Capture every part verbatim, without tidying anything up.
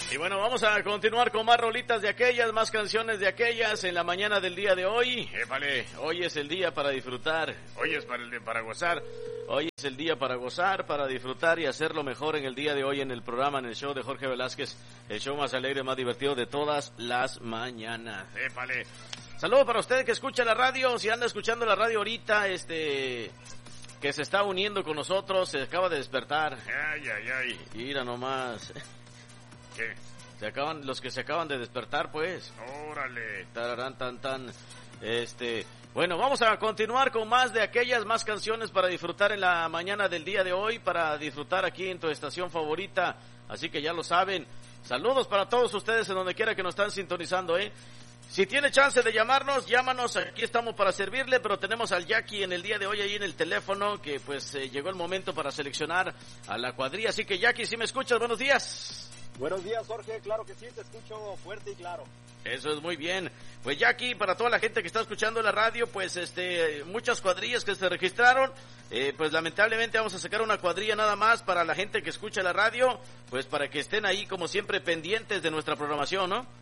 Y bueno, vamos a continuar con más rolitas de aquellas, más canciones de aquellas en la mañana del día de hoy. Épale, hoy es el día para disfrutar, hoy es para, el, para gozar, hoy es el día para gozar, para disfrutar y hacerlo mejor en el día de hoy en el programa, en el show de Jorge Velázquez, el show más alegre, más divertido de todas las mañanas. Épale. Saludos para usted que escucha la radio, si anda escuchando la radio ahorita, este... que se está uniendo con nosotros, se acaba de despertar. Ay, ay, ay. Mira nomás. ¿Qué? Se acaban, los que se acaban de despertar, pues. Órale. Tararán, tan, tan. Este, bueno, vamos a continuar con más de aquellas, más canciones para disfrutar en la mañana del día de hoy, para disfrutar aquí en tu estación favorita. Así que ya lo saben. Saludos para todos ustedes en donde quiera que nos están sintonizando, ¿eh? Si tiene chance de llamarnos, llámanos, aquí estamos para servirle, pero tenemos al Jackie en el día de hoy ahí en el teléfono, que pues eh, llegó el momento para seleccionar a la cuadrilla. Así que Jackie, si me escuchas, buenos días. Buenos días, Jorge, claro que sí, te escucho fuerte y claro. Eso es muy bien. Pues Jackie, para toda la gente que está escuchando la radio, pues este muchas cuadrillas que se registraron, eh, pues lamentablemente vamos a sacar una cuadrilla nada más para la gente que escucha la radio, pues para que estén ahí como siempre pendientes de nuestra programación, ¿no?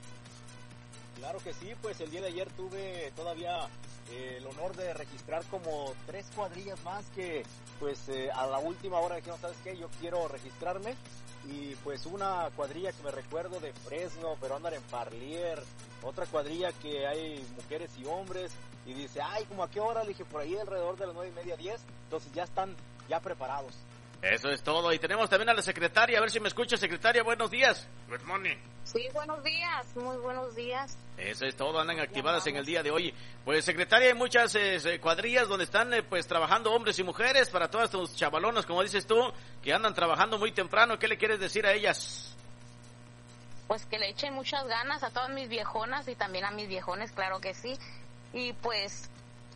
Claro que sí, pues el día de ayer tuve todavía eh, el honor de registrar como tres cuadrillas más que pues eh, a la última hora dijeron, ¿sabes qué? Yo quiero registrarme y pues una cuadrilla que me recuerdo de Fresno, pero andan en Parlier, otra cuadrilla que hay mujeres y hombres y dice, ay, ¿como a qué hora? Le dije, por ahí alrededor de las nueve y media, diez, entonces ya están ya preparados. Eso es todo. Y tenemos también a la secretaria, a ver si me escucha, secretaria, buenos días. Good morning. Sí, buenos días, muy buenos días. Eso es todo, andan activadas en el día de hoy. Pues secretaria, hay muchas eh, cuadrillas donde están eh, pues trabajando hombres y mujeres, para todas tus chavalonas, como dices tú, que andan trabajando muy temprano. ¿Qué le quieres decir a ellas? Pues que le echen muchas ganas a todas mis viejonas y también a mis viejones, claro que sí. Y pues...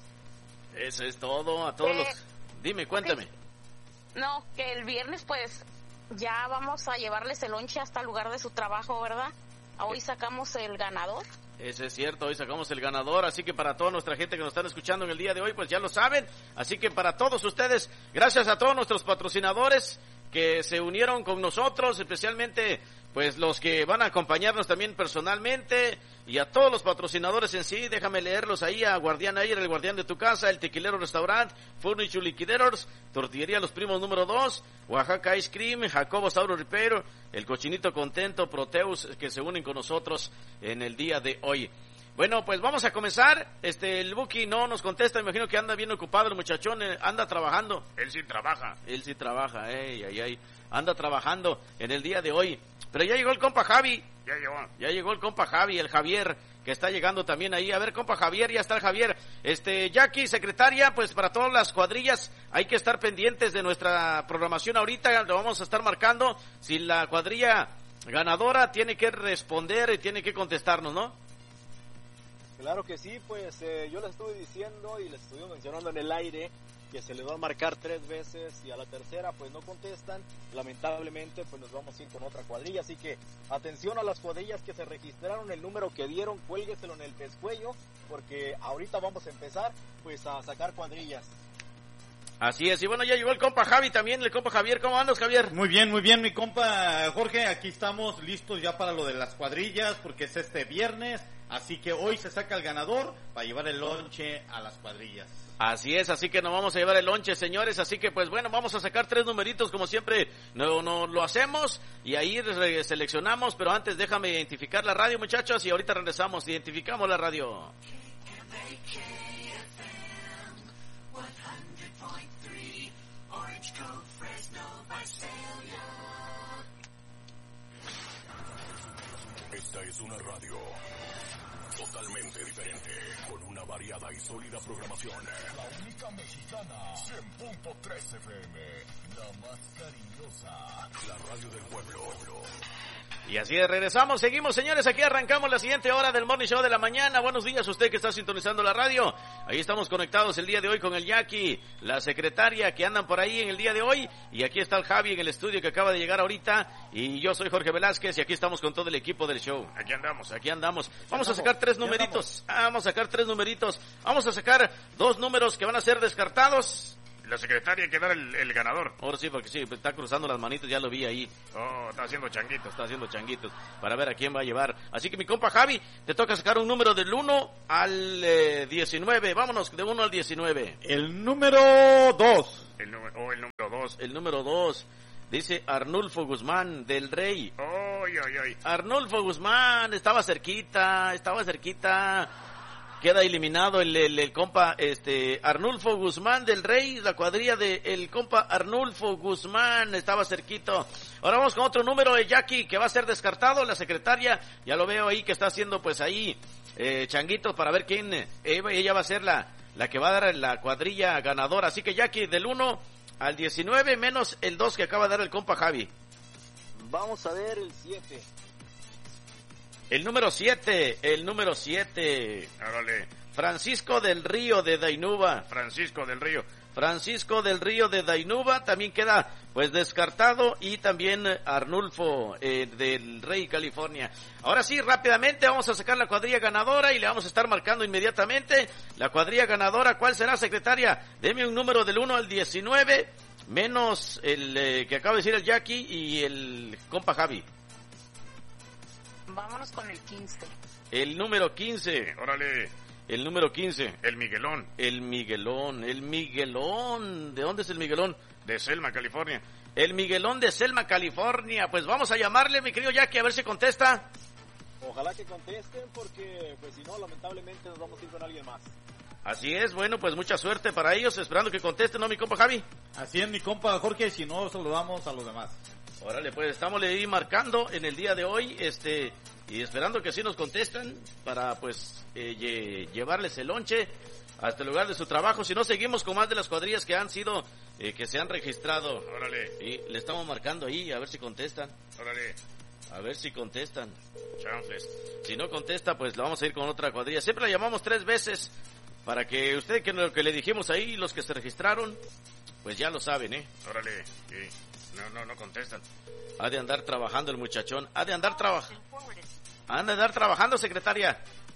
Eso es todo, a todos eh, los... Dime, cuéntame. Okay. No, que el viernes pues ya vamos a llevarles el lonche hasta el lugar de su trabajo, ¿verdad? Hoy sacamos el ganador. Eso es cierto, hoy sacamos el ganador, así que para toda nuestra gente que nos están escuchando en el día de hoy, pues ya lo saben. Así que para todos ustedes, gracias a todos nuestros patrocinadores que se unieron con nosotros, especialmente pues los que van a acompañarnos también personalmente, y a todos los patrocinadores en sí. Déjame leerlos ahí: a Guardián Ayer, el guardián de tu casa, el Tequilero Restaurant, Furniture Liquidators, Tortillería Los Primos número dos, Oaxaca Ice Cream, Jacobo Sauro Repair, el Cochinito Contento, Proteus, que se unen con nosotros en el día de hoy. Bueno, pues vamos a comenzar. Este, el Buki no nos contesta, imagino que anda bien ocupado el muchachón, eh, anda trabajando. Él sí trabaja. Él sí trabaja, ey, ay, ay, anda trabajando en el día de hoy. Pero ya llegó el compa Javi. Ya llegó. Ya llegó el compa Javi, el Javier, que está llegando también ahí. A ver, compa Javier, ya está el Javier. Este, Jackie, secretaria, pues para todas las cuadrillas hay que estar pendientes de nuestra programación ahorita. Lo vamos a estar marcando. Si la cuadrilla ganadora tiene que responder y tiene que contestarnos, ¿no? Claro que sí, pues eh, yo les estuve diciendo y les estuve mencionando en el aire que se les va a marcar tres veces y a la tercera pues no contestan, lamentablemente pues nos vamos a ir con otra cuadrilla, así que atención a las cuadrillas que se registraron, el número que dieron, cuélgueselo en el pescuello, porque ahorita vamos a empezar pues a sacar cuadrillas. Así es, y bueno, ya llegó el compa Javi también, el compa Javier. ¿Cómo andas, Javier? Muy bien, muy bien, mi compa Jorge, aquí estamos listos ya para lo de las cuadrillas, porque es este viernes, así que hoy se saca el ganador para llevar el lonche a las cuadrillas. Así es, así que nos vamos a llevar el lonche, señores, así que pues bueno, vamos a sacar tres numeritos como siempre no, no lo hacemos, y ahí seleccionamos, pero antes déjame identificar la radio, muchachos, y ahorita regresamos, identificamos la radio. Esta es una radio totalmente diferente, con una variada y sólida programación. La única mexicana, cien punto tres F M, la más cariñosa, la radio del pueblo. Y así es, regresamos, seguimos, señores, aquí arrancamos la siguiente hora del Morning Show de la mañana. Buenos días a usted que está sintonizando la radio. Ahí estamos conectados el día de hoy con el Jackie, la secretaria que andan por ahí en el día de hoy. Y aquí está el Javi en el estudio que acaba de llegar ahorita. Y yo soy Jorge Velázquez y aquí estamos con todo el equipo del show. Aquí andamos, aquí andamos. Vamos a sacar tres numeritos. Ah, vamos a sacar tres numeritos. Vamos a sacar dos números que van a ser descartados. la secretaria hay que dar el, el ganador. Ahora sí, porque sí, está cruzando las manitos, ya lo vi ahí. Oh, está haciendo changuitos. Está haciendo changuitos para ver a quién va a llevar. Así que mi compa Javi, te toca sacar un número del uno al eh, diecinueve. Vámonos, de uno al diecinueve. El número dos. El número, oh, el número dos. El número dos. Dice Arnulfo Guzmán, del Rey. Ay, ay, ay. Arnulfo Guzmán, estaba cerquita, estaba cerquita. Queda eliminado el, el, el compa este Arnulfo Guzmán del Rey, la cuadrilla de el compa Arnulfo Guzmán, estaba cerquito. Ahora vamos con otro número de Jackie que va a ser descartado, la secretaria, ya lo veo ahí que está haciendo pues ahí eh, changuitos para ver quién, eh, ella va a ser la, la que va a dar la cuadrilla ganadora. Así que Jackie, del uno al diecinueve menos el dos que acaba de dar el compa Javi. Vamos a ver el siete. El número siete, el número siete. Órale. Francisco del Río de Dainuba. Francisco del Río. Francisco del Río de Dainuba también queda pues descartado, y también Arnulfo eh, del Rey, California. Ahora sí, rápidamente vamos a sacar la cuadrilla ganadora y le vamos a estar marcando inmediatamente la cuadrilla ganadora. ¿Cuál será, secretaria? Deme un número del uno al diecinueve menos el eh, que acaba de decir el Jackie y el compa Javi. Vámonos con el quince. El número quince. Órale. El número quince. El Miguelón. El Miguelón. El Miguelón. ¿De dónde es el Miguelón? De Selma, California. El Miguelón de Selma, California. Pues vamos a llamarle, mi querido Jackie, a ver si contesta. Ojalá que contesten, porque pues si no, lamentablemente nos vamos a ir con alguien más. Así es, bueno, pues mucha suerte para ellos, esperando que contesten, ¿no, mi compa Javi? Así es, mi compa Jorge, si no, saludamos a los demás. Órale, pues estamos ahí marcando en el día de hoy, este, y esperando que sí nos contesten para, pues, eh, lle- llevarles el lonche hasta el lugar de su trabajo. Si no, seguimos con más de las cuadrillas que han sido, eh, que se han registrado. Órale. Y le estamos marcando ahí, a ver si contestan. Órale. A ver si contestan. Chanfles. Si no contesta, pues la vamos a ir con otra cuadrilla. Siempre la llamamos tres veces para que usted, que lo que le dijimos ahí, los que se registraron, pues ya lo saben, ¿eh? Órale. Sí. No, no, no contestan. Ha de andar trabajando el muchachón. Ha de andar trabajando. Ha de andar trabajando, secretaria.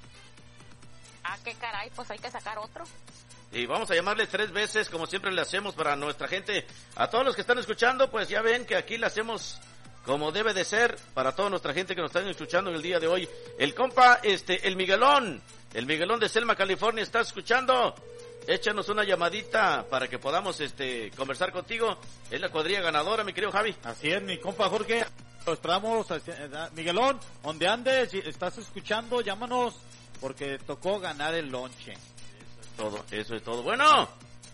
Ah, qué caray, pues hay que sacar otro. Y vamos a llamarle tres veces, como siempre le hacemos para nuestra gente. A todos los que están escuchando, pues ya ven que aquí le hacemos como debe de ser para toda nuestra gente que nos están escuchando en el día de hoy. El compa, este, el Miguelón, el Miguelón de Selma, California, ¿está escuchando? Échanos una llamadita para que podamos, este, conversar contigo. Es la cuadrilla ganadora, mi querido Javi. Así es, mi compa Jorge. Lo esperamos, Miguelón, donde andes, si estás escuchando, llámanos, porque tocó ganar el lonche. Todo, eso es todo. Bueno.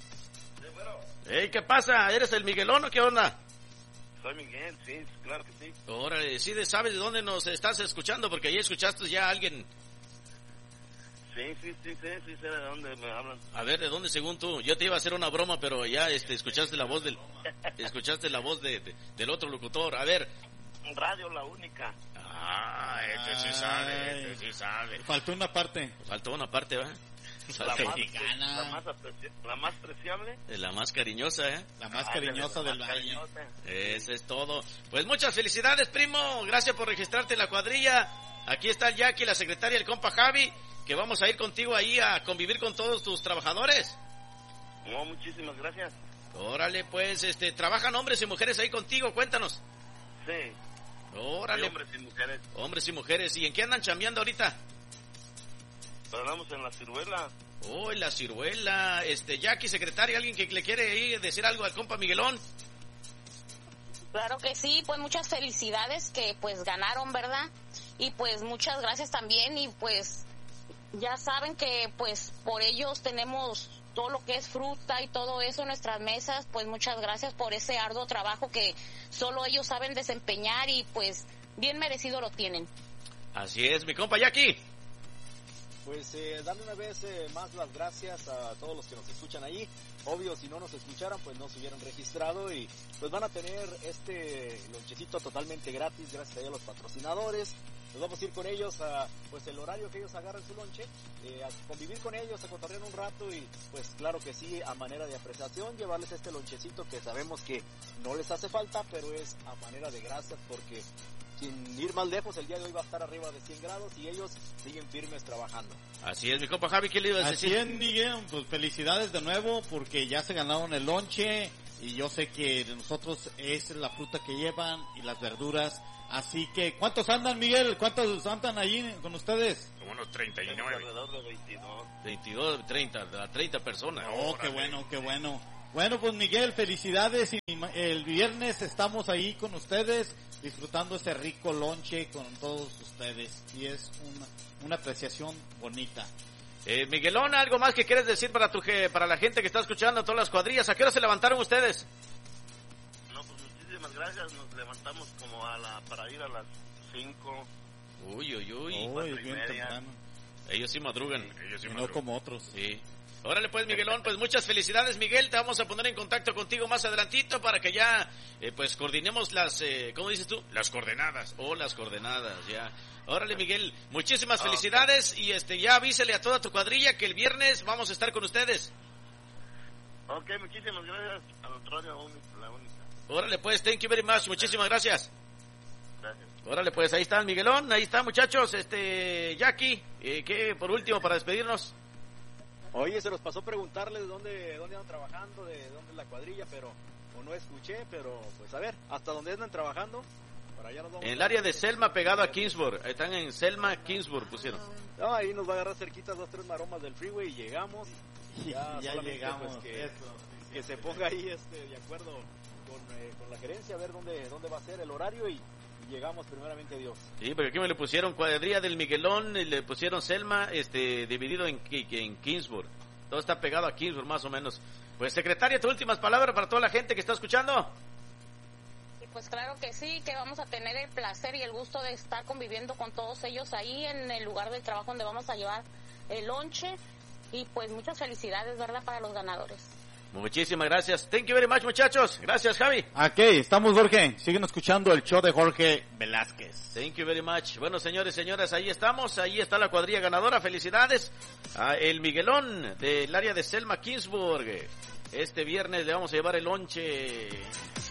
Hey, ¿qué pasa? ¿Eres el Miguelón o qué onda? Soy Miguel, sí, claro que sí. Órale, sí, de- ¿sabes de dónde nos estás escuchando? Porque ahí escuchaste ya a alguien. Sí, sí, sí, sí, sí, sé de dónde me hablan. A ver, ¿de dónde según tú? Yo te iba a hacer una broma, pero ya este, escuchaste la voz del escuchaste la voz de, de- del otro locutor. A ver. Radio La Única. Ah, este sí sabe, este sí sabe. Faltó una parte. Faltó una parte, ¿verdad? La más, Mexicana. la, más apreci- la más preciable. La más cariñosa, ¿eh? La más Ah, cariñosa la del más valle. cariñosa. Eso es todo. Pues muchas felicidades, primo. Gracias por registrarte en la cuadrilla. Aquí está el Jackie, la secretaria, el compa Javi, que vamos a ir contigo ahí a convivir con todos tus trabajadores. No, muchísimas gracias. Órale, pues, este, ¿trabajan hombres y mujeres ahí contigo? Cuéntanos. Sí, Órale, hay hombres y mujeres. hombres y mujeres. ¿Y en qué andan chambeando ahorita? Pero andamos en la ciruela. Oh, en la ciruela. Este, Jackie, secretaria, alguien que le quiere ahí decir algo al compa Miguelón. Claro que sí, pues muchas felicidades que pues ganaron, ¿verdad? Y pues muchas gracias también, y pues ya saben que pues por ellos tenemos todo lo que es fruta y todo eso en nuestras mesas. Pues muchas gracias por ese arduo trabajo que solo ellos saben desempeñar, y pues bien merecido lo tienen. Así es, mi compa Jackie. Pues eh, darle una vez eh, más las gracias a todos los que nos escuchan ahí. Obvio, si no nos escucharan, pues no se hubieran registrado, y pues van a tener este lonchecito totalmente gratis gracias a los patrocinadores. Nos vamos a ir con ellos a pues el horario que ellos agarren su lonche, eh, a convivir con ellos, a cotorrear un rato, y pues claro que sí, a manera de apreciación, llevarles este lonchecito que sabemos que no les hace falta, pero es a manera de gracias, porque sin ir más lejos, el día de hoy va a estar arriba de cien grados y ellos siguen firmes trabajando. Así es, mi compa Javi, ¿qué le ibas a decir? Así es, Miguel, pues felicidades de nuevo porque ya se ganaron el lonche y yo sé que de nosotros es la fruta que llevan y las verduras. Así que, ¿cuántos andan, Miguel? ¿Cuántos andan ahí con ustedes? Como unos treinta y nueve. Alrededor de veintidós. veintidós, treinta, treinta personas. Oh, qué bueno, qué bueno. Bueno, pues Miguel, felicidades y el viernes estamos ahí con ustedes disfrutando ese rico lonche con todos ustedes y es una, una apreciación bonita. Eh, Miguelón, ¿algo más que quieres decir para tu para la gente que está escuchando, todas las cuadrillas? ¿A qué hora se levantaron ustedes? No, pues muchísimas gracias. Nos levantamos como a la para ir a las cinco. Uy, uy, uy. Oh, es bien temprano. Ellos sí madrugan. Ellos sí Y no madrugan. como otros. Sí. Órale pues, Miguelón, pues muchas felicidades, Miguel. Te vamos a poner en contacto contigo más adelantito para que ya, eh, pues, coordinemos las, eh, ¿cómo dices tú? Las coordenadas. O las coordenadas, ya. Órale, Miguel, muchísimas Ah, felicidades y este ya avísele a toda tu cuadrilla que el viernes vamos a estar con ustedes. Ok, muchísimas gracias. Al Radio Única, la única. Órale pues, thank you very much, muchísimas gracias. Gracias. Órale pues, ahí está el Miguelón, ahí está muchachos, este, Jackie, eh, ¿qué por último para despedirnos? Oye, se nos pasó preguntarles de dónde, dónde andan trabajando, de dónde es la cuadrilla, pero o no escuché, pero pues a ver, hasta dónde andan trabajando. Para allá nos vamos. En el área de Selma, pegado a Kingsburg, están en Selma, Kingsburg pusieron. No, ahí nos va a agarrar cerquita dos, tres maromas del freeway y llegamos. Ya, Ya, solamente, llegamos. pues, que, Eso. que se ponga ahí este, de acuerdo con, eh, con la gerencia, a ver dónde, dónde va a ser el horario y, y llegamos primeramente a Dios. Sí, porque aquí me le pusieron cuadrilla del Miguelón, y le pusieron Selma, este, dividido en, en Kingsburg. Todo está pegado a Kingsburg, más o menos. Pues, secretaria, tus últimas palabras para toda la gente que está escuchando. Y pues claro que sí, que vamos a tener el placer y el gusto de estar conviviendo con todos ellos ahí en el lugar del trabajo donde vamos a llevar el lonche. Y pues muchas felicidades, ¿verdad?, para los ganadores. Muchísimas gracias. Thank you very much, muchachos. Gracias, Javi. Ok, estamos, Jorge. Siguen escuchando el show de Jorge Velázquez. Thank you very much. Bueno, señores, señoras, ahí estamos. Ahí está la cuadrilla ganadora. Felicidades a el Miguelón del área de Selma, Kingsburg. Este viernes le vamos a llevar el lonche.